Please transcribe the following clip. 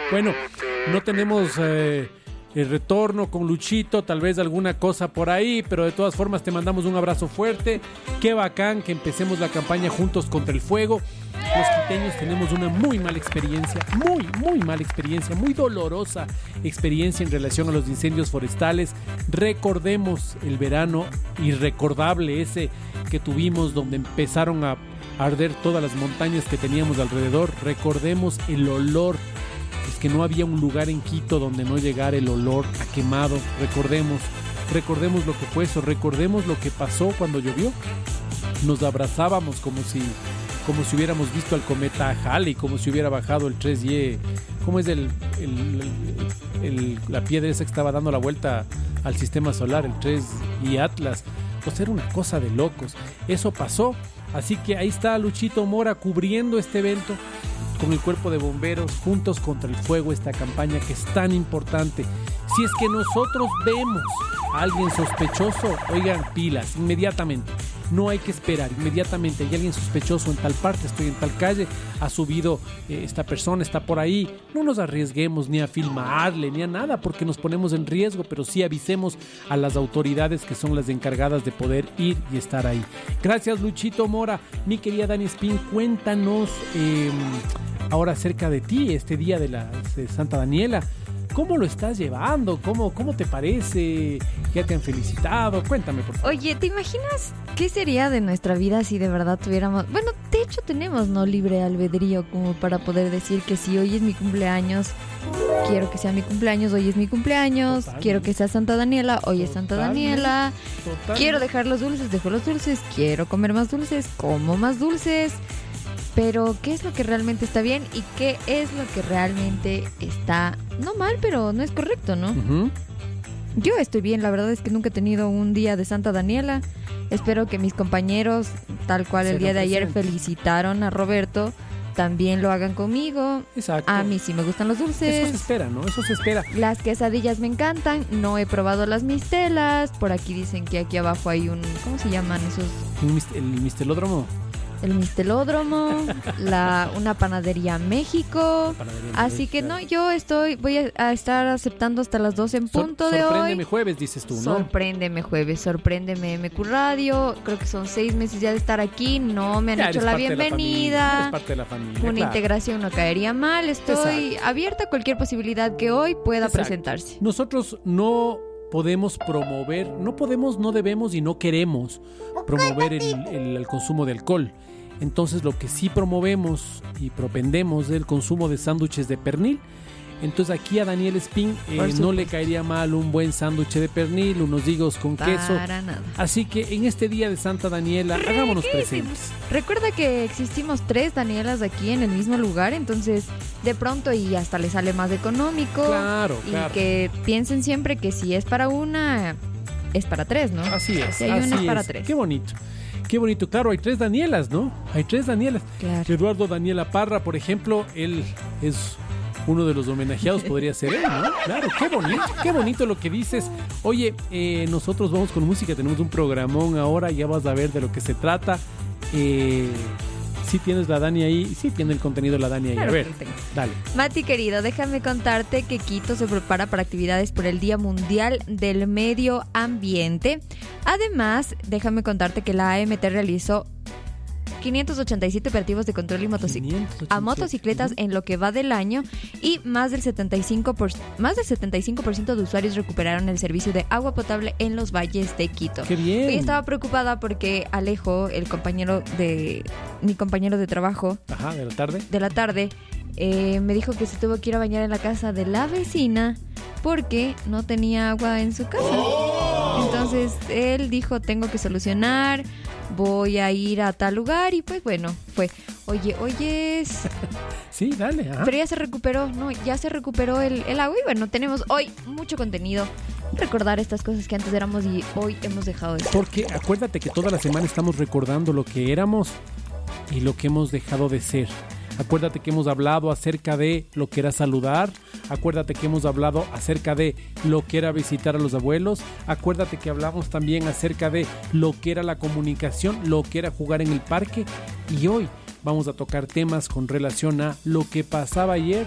Bueno, no tenemos el retorno con Luchito, tal vez alguna cosa por ahí, pero de todas formas te mandamos un abrazo fuerte. Qué bacán que empecemos la campaña juntos contra el fuego. Los quiteños tenemos una muy mala experiencia, muy mala experiencia, muy dolorosa experiencia en relación a los incendios forestales. Recordemos el verano irrecordable ese que tuvimos, donde empezaron a arder todas las montañas que teníamos alrededor. Recordemos el olor. Es que no había un lugar en Quito donde no llegara el olor a quemado. Recordemos lo que fue eso. Recordemos lo que pasó cuando llovió. Nos abrazábamos como si hubiéramos visto al cometa Halley, como si hubiera bajado el 3Y. ¿Cómo es la piedra esa que estaba dando la vuelta al sistema solar, el 3Y Atlas? O sea, era una cosa de locos. Eso pasó. Así que ahí está Luchito Mora cubriendo este evento con el cuerpo de bomberos, juntos contra el fuego, esta campaña que es tan importante. Si es que nosotros vemos a alguien sospechoso, oigan, pilas, inmediatamente. No hay que esperar, inmediatamente hay alguien sospechoso en tal parte, estoy en tal calle, ha subido esta persona, está por ahí. No nos arriesguemos ni a filmarle ni a nada porque nos ponemos en riesgo, pero sí avisemos a las autoridades que son las encargadas de poder ir y estar ahí. Gracias, Luchito Mora. Mi querida Dani Espín, cuéntanos ahora acerca de ti, este día de Santa Daniela. ¿Cómo lo estás llevando? ¿Cómo te parece? ¿Ya te han felicitado? Cuéntame, por favor. Oye, ¿te imaginas qué sería de nuestra vida si de verdad tuviéramos... Bueno, de hecho tenemos, ¿no?, libre albedrío como para poder decir que si hoy es mi cumpleaños, quiero que sea mi cumpleaños, hoy es mi cumpleaños. Totalmente. Quiero que sea Santa Daniela, hoy es Santa Daniela. Totalmente. Quiero dejar los dulces, dejo los dulces. Quiero comer más dulces, como más dulces. Pero, ¿qué es lo que realmente está bien y qué es lo que realmente está, no mal, pero no es correcto, ¿no? Uh-huh. Yo estoy bien, la verdad es que nunca he tenido un día de Santa Daniela. Espero que mis compañeros, tal cual el día de ayer felicitaron a Roberto, también lo hagan conmigo. Exacto. A mí sí me gustan los dulces. Eso se espera, ¿no? Eso se espera. Las quesadillas me encantan. No he probado las mistelas. Por aquí dicen que aquí abajo hay un... ¿Cómo se llaman esos? ¿El mistelódromo? El mistelódromo, una panadería México. Así que no, yo voy a estar aceptando hasta las 12 en punto de hoy. Sorpréndeme jueves, dices tú, ¿no? Sorpréndeme jueves, sorpréndeme MQ Radio. Creo que son 6 meses ya de estar aquí. No me han hecho la bienvenida. Eres parte de la familia. Una integración no caería mal. Estoy abierta a cualquier posibilidad que hoy pueda presentarse. Nosotros no podemos promover, no debemos y no queremos promover el consumo de alcohol. Entonces lo que sí promovemos y propendemos es el consumo de sándwiches de pernil. Entonces aquí a Daniel Espín no le caería mal un buen sándwich de pernil, unos higos con queso. Para nada. Así que en este día de Santa Daniela, hagámonos presentes. Recuerda que existimos 3 Danielas aquí en el mismo lugar, entonces de pronto y hasta le sale más económico. Claro. Y que piensen siempre que si es para una, es para 3, ¿no? Así es. Si hay una es para 3. Qué bonito. Claro, hay 3 Danielas, ¿no? Hay 3 Danielas. Claro. Eduardo Daniela Parra, por ejemplo, él es uno de los homenajeados, podría ser él, ¿no? Claro, qué bonito lo que dices. Oye, nosotros vamos con música, tenemos un programón ahora, ya vas a ver de lo que se trata. Sí tienes la Dani ahí, sí tiene el contenido la Dani ahí. Claro, a ver, dale. Mati querido, déjame contarte que Quito se prepara para actividades por el Día Mundial del Medio Ambiente. Además, déjame contarte que la AMT realizó 587 operativos de control y a motocicletas en lo que va del año y más del 75% de usuarios recuperaron el servicio de agua potable en los valles de Quito. ¡Qué bien! Hoy estaba preocupada porque Alejo, mi compañero de trabajo, de la tarde, me dijo que se tuvo que ir a bañar en la casa de la vecina porque no tenía agua en su casa. Entonces él dijo, tengo que solucionar, voy a ir a tal lugar y pues bueno, fue. Oye. Sí, dale. Ajá. Pero ya se recuperó el agua y bueno, tenemos hoy mucho contenido. Recordar estas cosas que antes éramos y hoy hemos dejado de ser. Porque acuérdate que toda la semana estamos recordando lo que éramos y lo que hemos dejado de ser. Acuérdate que hemos hablado acerca de lo que era saludar. Acuérdate que hemos hablado acerca de lo que era visitar a los abuelos. Acuérdate que hablamos también acerca de lo que era la comunicación, lo que era jugar en el parque. Y hoy vamos a tocar temas con relación a lo que pasaba ayer